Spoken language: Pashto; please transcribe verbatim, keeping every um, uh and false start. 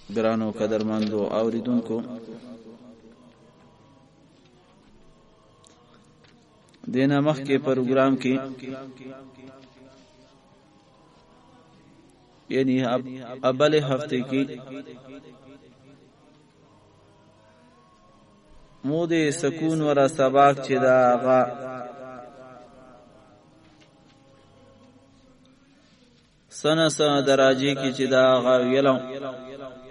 ګرانو قدرمندو اوریدونکو، دینه مخکې پروګرام کې یعنی اول هفته کې مو د سکون ورا سباق چې دا غا سنه سنه دراجه کې چې دا غا ویلو